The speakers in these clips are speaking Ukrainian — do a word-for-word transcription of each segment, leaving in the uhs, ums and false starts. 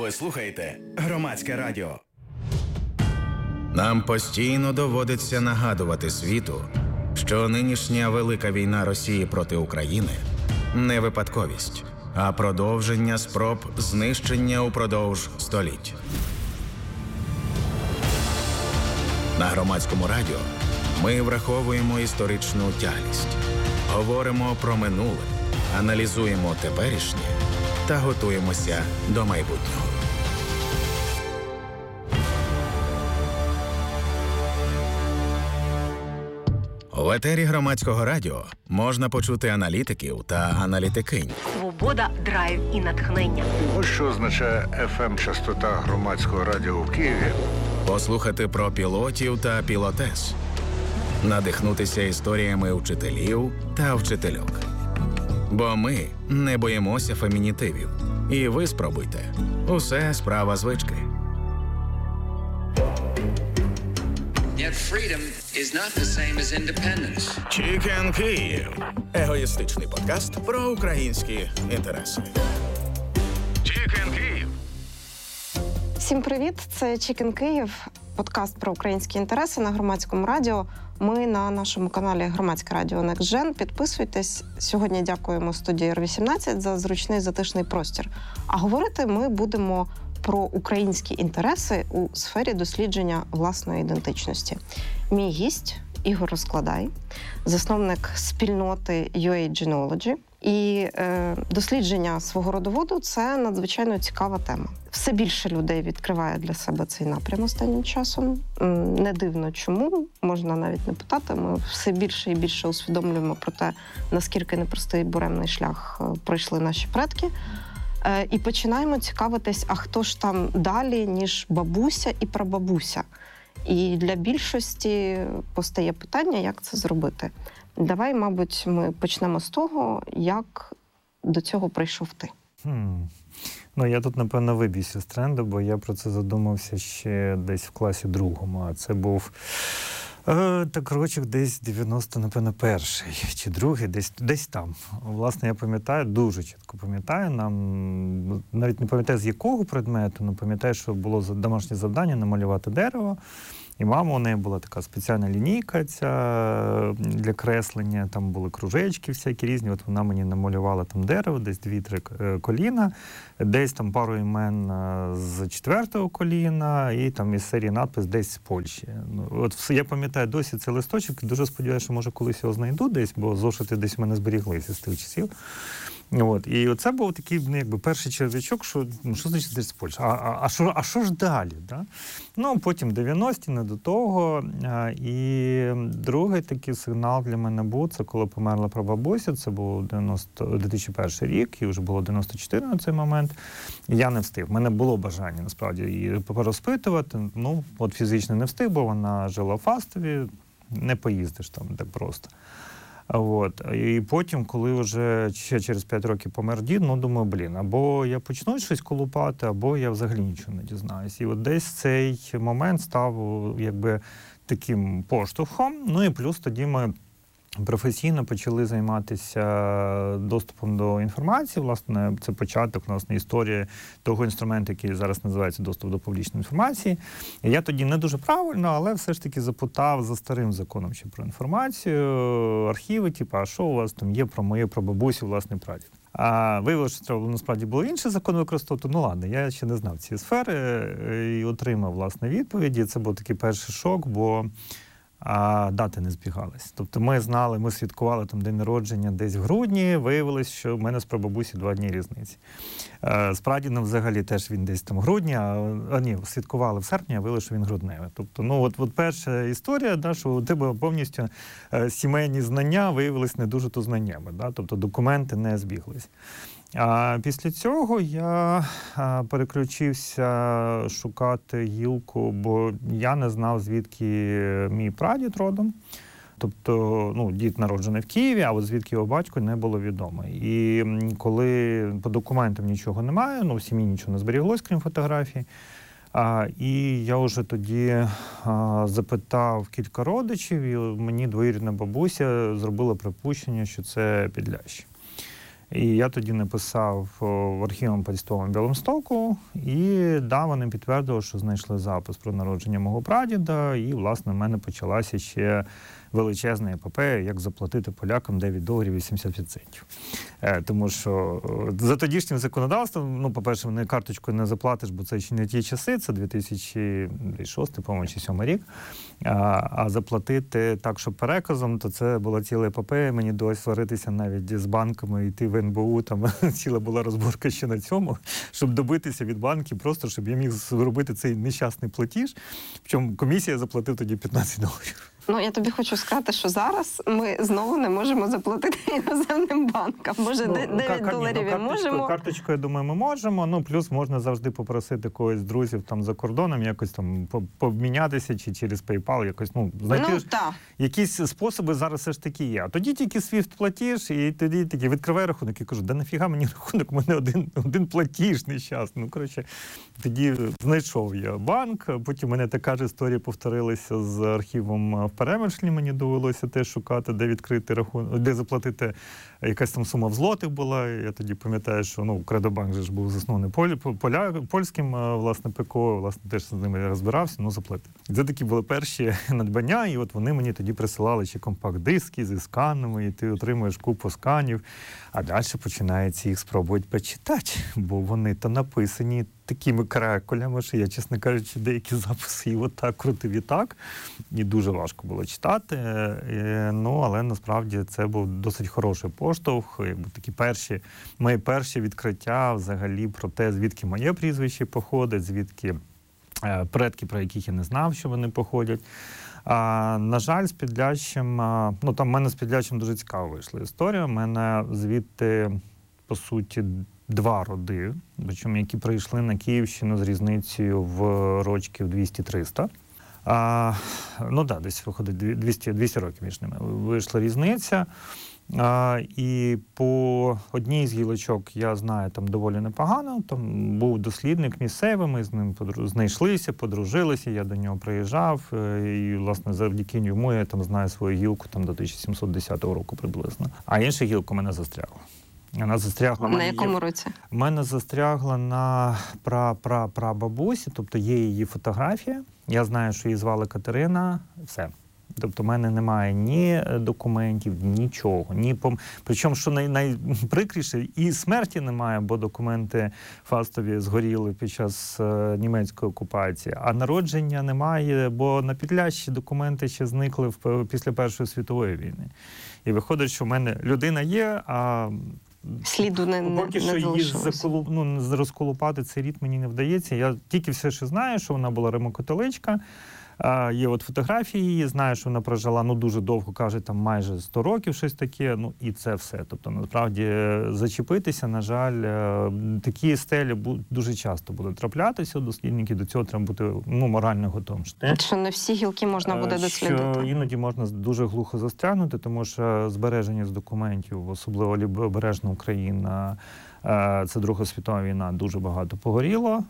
Ви слухаєте Громадське радіо. Нам постійно доводиться нагадувати світу, що нинішня велика війна Росії проти України не випадковість, а продовження спроб знищення упродовж століть. На Громадському радіо ми враховуємо історичну тяглість, говоримо про минуле, аналізуємо теперішнє та готуємося до майбутнього. В етері Громадського радіо можна почути аналітиків та аналітикинь. Свобода, драйв і натхнення. Ось що означає еф ем-частота Громадського радіо в Києві. Послухати про пілотів та пілотес. Надихнутися історіями вчителів та вчительок. Бо ми не боїмося фемінітивів. І ви спробуйте. Усе справа звички. Yet freedom is not the same as independence. Чікен Київ. Егоїстичний подкаст про українські інтереси. Чікен Київ. Всім привіт! Це Чікен Київ, подкаст про українські інтереси на Громадському радіо. Ми на нашому каналі Громадське радіо NextGen. Підписуйтесь. Сьогодні дякуємо студії Ар вісімнадцять за зручний затишний простір. А говорити ми будемо про українські інтереси у сфері дослідження власної ідентичності. Мій гість – Ігор Розкладай, засновник спільноти ю ей Genealogy. І е, дослідження свого родоводу – це надзвичайно цікава тема. Все більше людей відкриває для себе цей напрям останнім часом. Не дивно чому, можна навіть не питати. Ми все більше і більше усвідомлюємо про те, наскільки непростий буремний шлях пройшли наші предки. І починаємо цікавитись, а хто ж там далі, ніж бабуся і прабабуся. І для більшості постає питання, як це зробити. Давай, мабуть, ми почнемо з того, як до цього прийшов ти. Хм. Ну, я тут, напевно, виб'юся з тренду, бо я про це задумався ще десь в класі другому. А це був е, так рочок десь дев'яносто, напевно, перший чи другий, десь, десь там. Власне, я пам'ятаю, дуже чітко пам'ятаю, нам навіть не пам'ятаю, з якого предмету, але пам'ятаю, що було домашнє завдання намалювати дерево. І мама, у неї була така спеціальна лінійка ця для креслення, там були кружечки всякі різні, от вона мені намалювала там дерево, десь дві-три коліна, десь там пару імен з четвертого коліна і там із серії надпис десь з Польщі. От я пам'ятаю досі цей листочок, дуже сподіваюся, що може колись його знайду десь, бо зошити десь в мене зберіглися з тих часів. От. І оце був такий, ну, якби перший черв'ячок, що, ну, що значить десь з Польщі? А, а, а, що, а що ж далі? Да? Ну, потім дев'яності, не до того. А, і другий такий сигнал для мене був, це коли померла прабабуся, це був дві тисячі перший рік, і вже було дев'яносто чотири на цей момент. І я не встиг. У мене було бажання, насправді, її порозпитувати. Ну, от фізично не встиг, бо вона жила в Фастові, не поїздиш там так просто. От. І потім, коли вже ще через п'ять років помер дід, ну, думаю, блін, або я почну щось колупати, або я взагалі нічого не дізнаюсь. І от десь цей момент став, якби, таким поштовхом. Ну і плюс тоді ми професійно почали займатися доступом до інформації. Власне, це початок, власне, історії того інструменту, який зараз називається доступ до публічної інформації. І я тоді не дуже правильно, але все ж таки запитав за старим законом ще про інформацію, архіви, типу, а що у вас там є про мою прабабусю, власне, прадід. А виявилося, що треба, насправді, було інший закон використовувати. Ну ладно, я ще не знав цієї сфери і отримав, власне, відповіді. Це був такий перший шок, бо а дати не збігалися. Тобто ми знали, ми святкували там день народження десь в грудні, виявилось, що в мене з прабабусі два дні різниці. Е, з прадідом взагалі теж він десь там в грудні, а, а ні, святкували в серпні, а виявилось, що він грудневий. Тобто, ну от, от перша історія, да, що у тебе повністю е, сімейні знання виявились не дуже то знаннями, да, тобто документи не збіглись. А після цього я а, переключився шукати гілку, бо я не знав, звідки мій прадід родом. Тобто, ну, дід народжений в Києві, а от звідки його батько не було відомо. І коли по документам нічого немає, ну, в сім'ї нічого не зберіглось, крім фотографій, а, і я вже тоді а, запитав кілька родичів, і мені двоюрідна бабуся зробила припущення, що це Підлящі. І я тоді написав в архівному почтовому Біломстоку, і да, вони підтвердили, що знайшли запис про народження мого прадіда, і, власне, в мене почалася ще величезна епопея, як заплатити полякам дев'ять доларів вісімдесят центів. Е, тому що за тодішнім законодавством, ну, по-перше, вони карточкою не заплатиш, бо це ще не ті часи, це дві тисячі шостий, по-моєму, чи сьомий рік. А, а заплатити так, що переказом, то це була ціла епопея. Мені довелося сваритися навіть з банками, йти в ен бе у, там ціла була розборка ще на цьому, щоб добитися від банків, просто щоб я міг зробити цей нещасний платіж. Причому комісія заплатив тоді п'ятнадцять доларів. Ну, я тобі хочу сказати, що зараз ми знову не можемо заплатити іноземним банкам. Може, Ну, дев'ять ка- доларів ні, і ну, карточкою- можемо. Карточкою, я думаю, ми можемо. Ну, плюс можна завжди попросити когось з друзів там за кордоном, якось там по- пообмінятися чи через PayPal, якось, ну, знайти Ну, ж так. якісь способи зараз все ж таки є. А тоді тільки свіфт-платіж, і тоді такі відкриває рахунок і кажу, да нафіга мені рахунок, у мене один, один платіж нещасний. Ну, коротше, тоді знайшов я банк, потім у мене така ж історія повторилася з архівом в Перемишлі, мені довелося теж шукати, де відкрити рахунок, де заплатити, якась там сума в злотих була. Я тоді пам'ятаю, що ну, Кредобанк же ж був заснований полі, поля, польським, власне, ПКО, власне, теж з ними розбирався, ну, заплатив. Це такі були перші надбання, і от вони мені тоді присилали ще компакт-диски зі сканами, і ти отримуєш купу сканів, а далі починається їх спробувати почитати, бо вони то написані такими каракулями, що я, чесно кажучи, деякі записи і отак крутив і так, і дуже важко було читати. Е, ну, але насправді це був досить хороший поштовх, якби такі перші, мої перші відкриття взагалі про те, звідки моє прізвище походить, звідки е, предки, про яких я не знав, що вони походять. А, на жаль, з Підлящем, а, ну там в мене з Підлящем дуже цікаво вийшла історія. У мене звідти, по суті, два роди, причому які прийшли на Київщину з різницею в рочків двісті-триста. А, ну так, да, десь виходить двісті, двісті років між ними. Вийшла різниця. А, і по одній з гілочок я знаю там доволі непогано. Там був дослідник місцевий, ми з ним подру... знайшлися, подружилися, я до нього приїжджав. І, власне, завдяки йому я там знаю свою гілку там, до тисяча сімсот десятого року приблизно. А інша гілка мене застрягла. Вона застрягла. На якому є... році? У мене застрягла на пра-пра-прабабусі, тобто є її фотографія. Я знаю, що її звали Катерина, все. Тобто в мене немає ні документів, нічого. Ні пом... Причому, що най... найприкріше, і смерті немає, бо документи фастові згоріли під час е, німецької окупації, а народження немає, бо на Підлящі документи ще зникли в... після Першої світової війни. І виходить, що в мене людина є, а сліду не, не, поки не що її залишилось. ну, розколупати цей рід мені не вдається. Я тільки все ще знаю, що вона була римокатоличка. А, є от фотографії її, знаю, що вона прожила ну, дуже довго, кажуть, там майже сто років, щось таке, ну і це все. Тобто, насправді, зачепитися, на жаль, такі стелі дуже часто будуть траплятися у дослідників, до цього треба бути ну, морально готовим. Що не всі гілки можна буде дослідити? Що іноді можна дуже глухо застрягнути, тому що збереження з документів, особливо Лівобережна Україна, це Друга світова війна, дуже багато погоріло.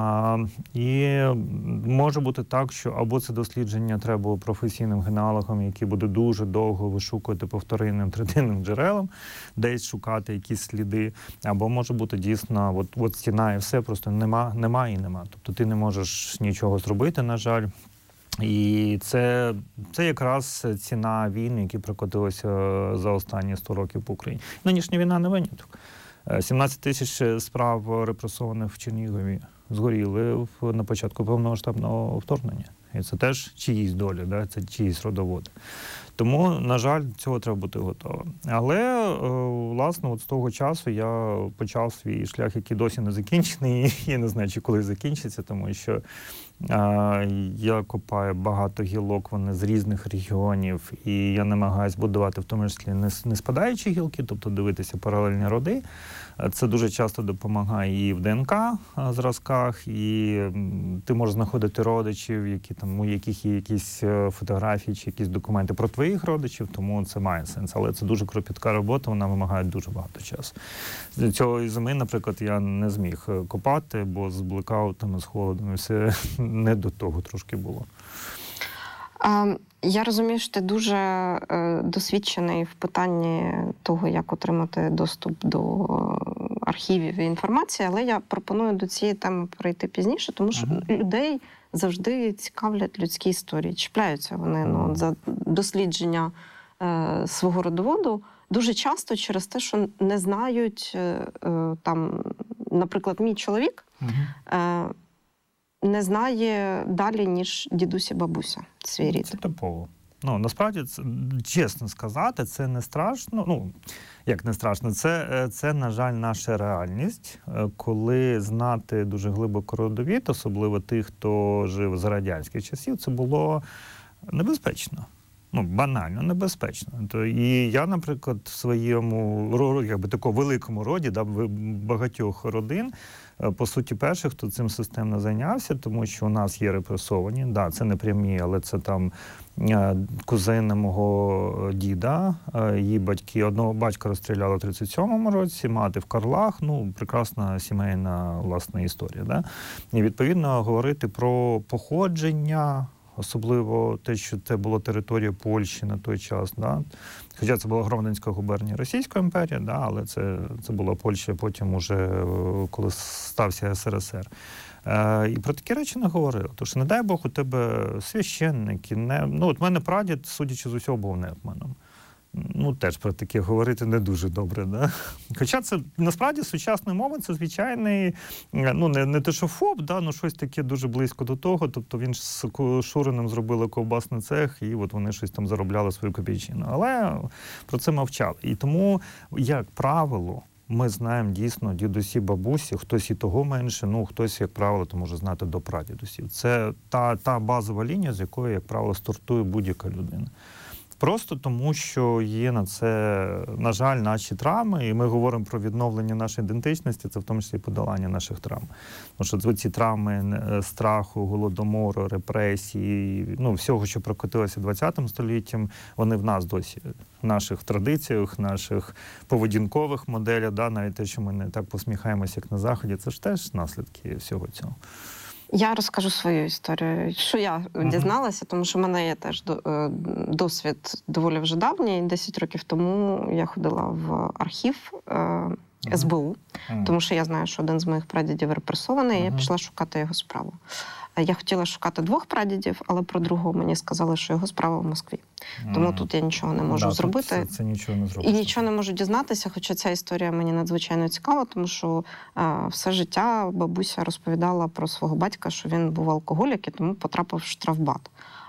І може бути так, що або це дослідження треба було професійним генеалогам, які будуть дуже довго вишукувати по вторинним, третинним джерелам, десь шукати якісь сліди, або може бути дійсно, от, от стіна і все, просто нема, нема і нема. Тобто ти не можеш нічого зробити, на жаль. І це, це якраз ціна війни, які прокотилися за останні сто років по Україні. Нинішня війна не виняток. сімнадцять тисяч справ репресованих в Чернігові згоріли на початку повномасштабного вторгнення. І це теж чиїсь долі, да? Це чиїсь родоводи. Тому, на жаль, цього треба бути готовим. Але, власне, от з того часу я почав свій шлях, який досі не закінчений. Я не знаю, чи коли закінчиться, тому що а, я копаю багато гілок, вони з різних регіонів, і я намагаюся будувати в тому числі не, не спадаючі гілки, тобто дивитися паралельні роди. Це дуже часто допомагає і в ДНК зразках, і ти можеш знаходити родичів, які там, у яких є якісь фотографії чи якісь документи про твоїх родичів, тому це має сенс. Але це дуже кропітка робота, вона вимагає дуже багато часу. З цього зими, наприклад, я не зміг копати, бо з блекаутами, з холодом, все не до того трошки було. А, я розумію, що ти дуже е, досвідчений в питанні того, як отримати доступ до архівів і інформації, але я пропоную до цієї теми перейти пізніше, тому що ага. людей завжди цікавлять людські історії. Чіпляються вони ну, за дослідження е, свого родоводу дуже часто через те, що не знають, е, е, там, наприклад, мій чоловік ага. е, не знає далі, ніж дідусь і бабуся свій рід. Це типово. Ну, насправді, це, чесно сказати, це не страшно. Ну, як не страшно, це, це, на жаль, наша реальність. Коли знати дуже глибоко родовід, особливо тих, хто жив за радянських часів, це було небезпечно. Ну, банально небезпечно. То, і я, наприклад, в своєму якби, такому великому роді, да, багатьох родин, по суті, перших, хто цим системно зайнявся, тому що у нас є репресовані, да, це не прямі, але це там кузини мого діда, її батьки, одного батька розстріляли в тридцять сьомому році, мати в Карлах, ну, прекрасна сімейна, власна історія, да. І, відповідно, говорити про походження, особливо те, що це була територія Польщі на той час, да. Хоча це була Громадянська губернія Російської імперії, да, але це, це була Польща потім уже, коли стався ес ер ес ер. Е, і про такі речі не говорили. Тож, не дай Бог, у тебе священники, не... Ну, от мене прадід, судячи з усього, був нетманом. Ну, теж про таке говорити не дуже добре, да? Хоча це, насправді, сучасної мови, це звичайний, ну, не, не те, що ФОП, да, ну, щось таке дуже близько до того, тобто він ж з Шуриним зробили ковбасний цех, і от вони щось там заробляли свою копійчину. Але про це мовчали. І тому, як правило, ми знаємо дійсно дідусі, бабусі, хтось і того менше, ну, хтось, як правило, то може знати до прадідусів. Це та, та базова лінія, з якої, як правило, стартує будь-яка людина. Просто тому, що є на це, на жаль, наші травми, і ми говоримо про відновлення нашої ідентичності, це в тому числі подолання наших травм. Тому що ці травми страху, голодомору, репресії, ну, всього, що прокотилося двадцятим століттям, вони в нас досі, в наших традиціях, наших поведінкових моделях, да, навіть те, що ми не так посміхаємося, як на Заході, це ж теж наслідки всього цього. Я розкажу свою історію, що я uh-huh. дізналася, тому що в мене є теж досвід доволі вже давній. Десять років тому я ходила в архів ес бе у, uh-huh. тому що я знаю, що один з моїх прадідів репресований, uh-huh. і я пішла шукати його справу. Я хотіла шукати двох прадідів, але про другого мені сказали, що його справа в Москві. Тому mm. тут я нічого не можу да, зробити. Це, це нічого не зробити. І нічого не можу дізнатися, хоча ця історія мені надзвичайно цікава, тому що а, все життя бабуся розповідала про свого батька, що він був алкоголік і тому потрапив в штрафбат.